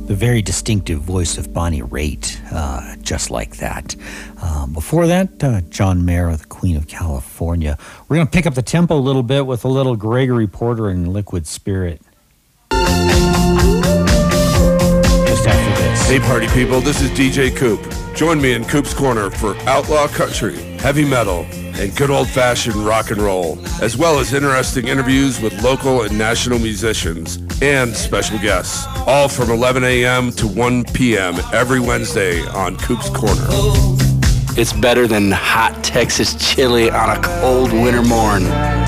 the very distinctive voice of Bonnie Raitt, just like that. Before that, John Mayer, the Queen of California. We're going to pick up the tempo a little bit with a little Gregory Porter and Liquid Spirit. Just after this. Hey party people, this is DJ Coop. Join me in Coop's Corner for outlaw country, heavy metal, and good old-fashioned rock and roll, as well as interesting interviews with local and national musicians and special guests, all from 11 a.m. to 1 p.m. every Wednesday on Coop's Corner. It's better than hot Texas chili on a cold winter morn.